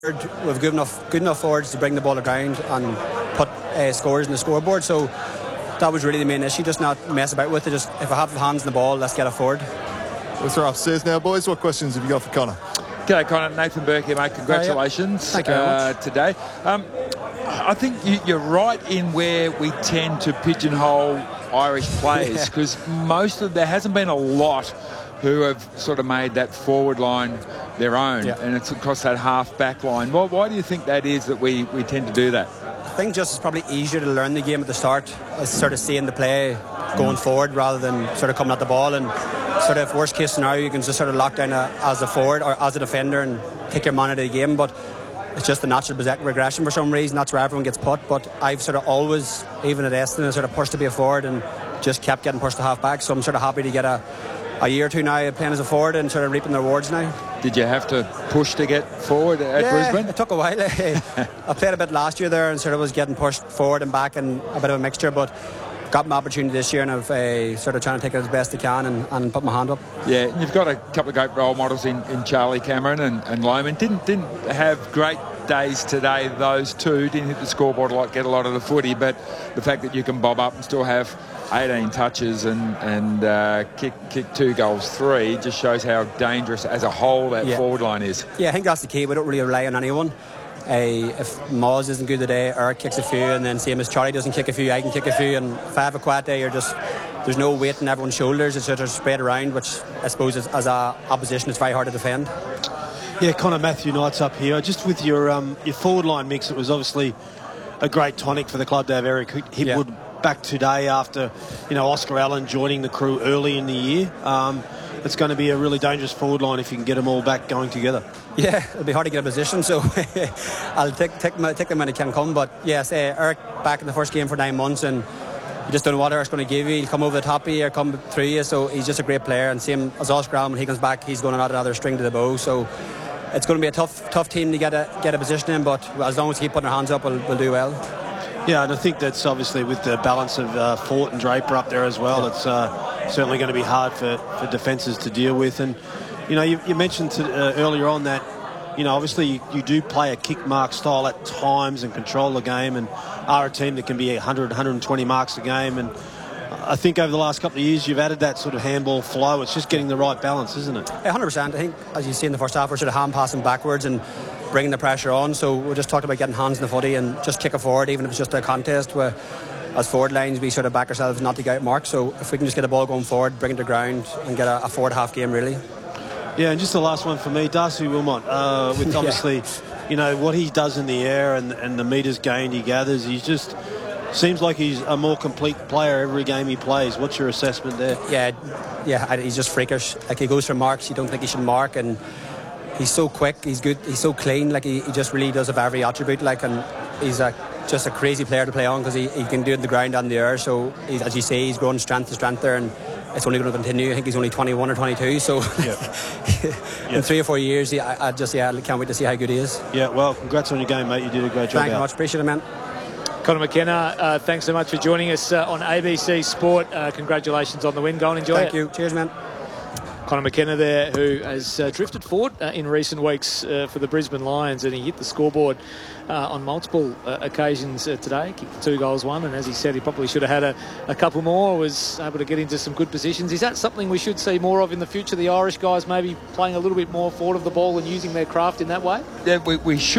We've good enough forwards to bring the ball to ground and put scores in the scoreboard. So that was really the main issue, just not mess about with it. Just if I have the hands on the ball, let's get it forward. We'll throw upstairs now, boys. What questions have you got for Connor? G'day, Connor. Nathan Burke here, mate. Congratulations. Thank you very much. Today. I think you're right in where we tend to pigeonhole Irish players, because there hasn't been a lot who have sort of made that forward line their own, and it's across that half-back line. Why do you think that is that we tend to do that? I think just it's probably easier to learn the game at the start, sort of seeing the play going forward rather than sort of coming at the ball. And sort of worst case scenario, you can just sort of lock down as a forward or as a defender and kick your man out of the game. But it's just the natural regression for some reason. That's where everyone gets put. But I've sort of always, even at Eston, sort of pushed to be a forward and just kept getting pushed to half-back. So I'm sort of happy to get a year or two now playing as a forward and sort of reaping the rewards now. Did you have to push to get forward at Brisbane? It took a while. I played a bit last year there and sort of was getting pushed forward and back and a bit of a mixture, but got my opportunity this year and I've sort of trying to take it as best I can and put my hand up. Yeah, and you've got a couple of great role models in Charlie Cameron and Loman. Didn't have great days today, those two. Didn't hit the scoreboard a lot, get a lot of the footy, but the fact that you can bob up and still have 18 touches and kick 2 goals, 3 just shows how dangerous as a whole that forward line is. Yeah, I think that's the key. We don't really rely on anyone. If Moz isn't good today, Eric kicks a few, and then same as Charlie doesn't kick a few, I can kick a few. And if I have a quiet day, there's no weight on everyone's shoulders. It's just spread around, which I suppose as a opposition it's very hard to defend. Yeah, Connor, Matthew Knight's up here. Just with your forward line mix, it was obviously a great tonic for the club to have Eric Hipwood back today after, Oscar Allen joining the crew early in the year. It's going to be a really dangerous forward line if you can get them all back going together. Yeah, it'll be hard to get a position, so I'll take them when it can come. But yes, Eric back in the first game for 9 months, and you just don't know what Eric's going to give you. He'll come over the top of you or come through you, so he's just a great player. And same as Oscar Allen, when he comes back, he's going to add another string to the bow. So it's going to be a tough team to get a position in, but as long as we keep putting our hands up, we'll do well. Yeah, and I think that's obviously with the balance of Fort and Draper up there as well, it's certainly going to be hard for defences to deal with. And, you mentioned earlier on that, obviously you do play a kick mark style at times and control the game and are a team that can be 100, 120 marks a game. And I think over the last couple of years you've added that sort of handball flow. It's just getting the right balance, isn't it? 100%. I think, as you see in the first half, we're sort of hand passing backwards and bringing the pressure on. So we just talked about getting hands in the footy and just kick it forward, even if it's just a contest where as forward lines we sort of back ourselves not to get out marked. So if we can just get the ball going forward, bring it to ground and get a forward half game really. Yeah, and just the last one for me, Darcy Wilmot, with obviously what he does in the air and the metres gained he gathers, he just seems like he's a more complete player every game he plays. What's your assessment there? Yeah, he's just freakish. Like, he goes for marks you don't think he should mark, and he's so quick, he's good, he's so clean. Like, he just really does have every attribute. Like, and he's just a crazy player to play on because he can do it in the ground and the air. So as you say, he's growing strength to strength there, and it's only going to continue. I think he's only 21 or 22, so in 3 or 4 years I can't wait to see how good he is. Yeah, well, congrats on your game, mate. You did a great job. Thank you very much, appreciate it, man. Conor McKenna, thanks so much for joining us on ABC Sport. Congratulations on the win. Go and enjoy it. Thank you. Cheers, man. Conor McKenna there, who has drifted forward in recent weeks for the Brisbane Lions, and he hit the scoreboard on multiple occasions today. Kicked 2 goals, 1, and as he said, he probably should have had a couple more. Was able to get into some good positions. Is that something we should see more of in the future? The Irish guys maybe playing a little bit more forward of the ball and using their craft in that way? Yeah, we should.